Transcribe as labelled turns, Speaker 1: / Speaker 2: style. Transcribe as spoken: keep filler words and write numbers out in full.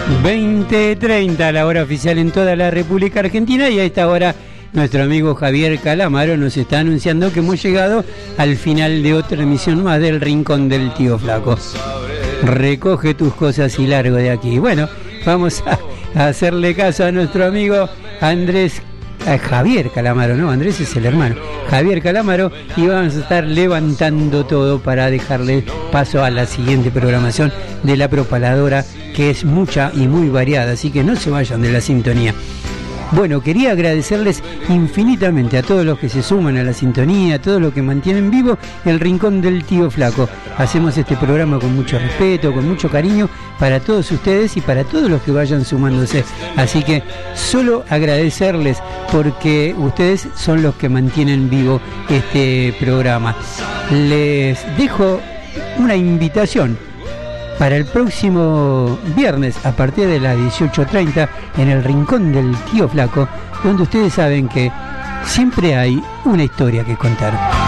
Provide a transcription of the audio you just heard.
Speaker 1: veinte treinta, la hora oficial en toda la República Argentina, y a esta hora nuestro amigo Javier Calamaro nos está anunciando que hemos llegado al final de otra emisión más del Rincón del Tío Flaco. Recoge tus cosas y largo de aquí. Bueno, vamos a, a hacerle caso a nuestro amigo Andrés, a Javier Calamaro, no, Andrés es el hermano, Javier Calamaro, y vamos a estar levantando todo para dejarle paso a la siguiente programación de la propaladora, que es mucha y muy variada, así que no se vayan de la sintonía. Bueno, quería agradecerles infinitamente a todos los que se suman a la sintonía, a todos los que mantienen vivo el Rincón del Tío Flaco. Hacemos este programa con mucho respeto, con mucho cariño para todos ustedes y para todos los que vayan sumándose. Así que solo agradecerles, porque ustedes son los que mantienen vivo este programa. Les dejo una invitación para el próximo viernes a partir de las dieciocho treinta en el Rincón del Tío Flaco, donde ustedes saben que siempre hay una historia que contar.